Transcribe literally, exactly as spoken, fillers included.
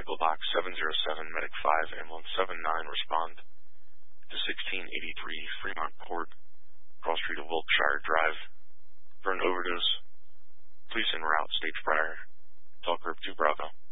Medical Box seven zero seven, Medic five, Ambulance seven nine, respond to sixteen eighty-three Fremont Court, cross street of Wiltshire Drive, for an overdose. Police en route, stage prior. Talk group two Bravo.